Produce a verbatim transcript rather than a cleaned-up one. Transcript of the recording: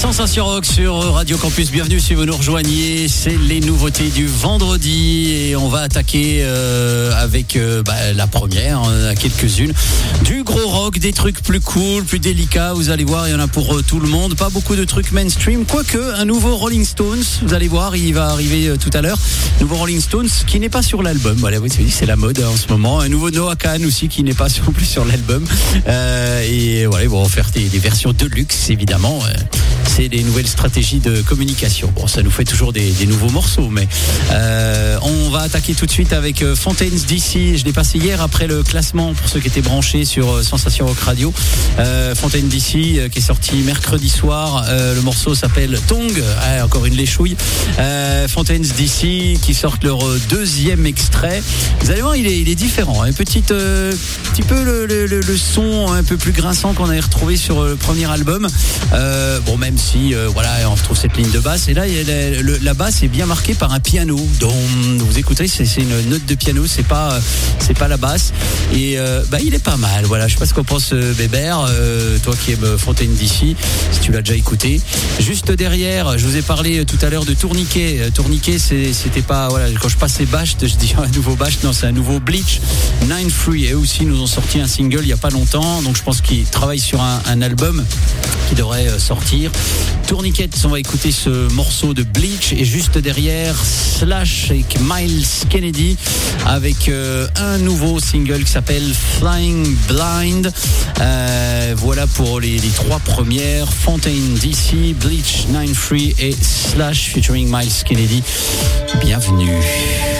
Sensation Rock sur Radio Campus, bienvenue si vous nous rejoignez, c'est les nouveautés du vendredi et on va attaquer euh, avec euh, bah, la première, hein, quelques-unes, du gros rock, des trucs plus cool, plus délicats, vous allez voir, il y en a pour euh, tout le monde, pas beaucoup de trucs mainstream, quoique un nouveau Rolling Stones, vous allez voir, il va arriver euh, tout à l'heure, nouveau Rolling Stones qui n'est pas sur l'album, voilà, oui, c'est la mode hein, en ce moment, un nouveau Noah Kahan aussi qui n'est pas non plus sur l'album, euh, et voilà, ils vont faire des, des versions de luxe évidemment, euh, c'est les nouvelles stratégies de communication. Bon, ça nous fait toujours des, des nouveaux morceaux, mais euh, on va attaquer tout de suite avec euh, Fontaines D C. Je l'ai passé hier après le classement pour ceux qui étaient branchés sur euh, Sensation Rock Radio. Euh, Fontaines D C euh, qui est sorti mercredi soir. Euh, le morceau s'appelle Tongue. Ah, encore une léchouille. Euh, Fontaines D C qui sortent leur euh, deuxième extrait. Vous allez voir, il est, il est différent. Un petit, euh, petit peu le, le, le son un peu plus grinçant qu'on avait retrouvé sur le premier album. Euh, bon, même si euh, voilà, on retrouve cette ligne de basse et là il y a la, le, la basse est bien marquée par un piano. Donc vous écoutez, c'est, c'est une note de piano, c'est pas c'est pas la basse et euh, bah il est pas mal. Voilà, je sais pas ce qu'on pense euh, Bébert, euh, toi qui aimes Fontaines D C, si tu l'as déjà écouté. Juste derrière, je vous ai parlé tout à l'heure de Tourniquet. Tourniquet, c'est, c'était pas voilà, quand je passais Bast, je dis un nouveau Bast, non c'est un nouveau Bleach. Nine Free et eux aussi nous ont sorti un single il y a pas longtemps, donc je pense qu'ils travaillent sur un, un album qui devrait sortir. Tourniquet, on va écouter ce morceau de Bleach et juste derrière Slash avec Miles Kennedy avec euh, un nouveau single qui s'appelle Flying Blind. Euh, voilà pour les, les trois premières, Fontaines D C, Bleach, Nine Free et Slash featuring Miles Kennedy. Bienvenue.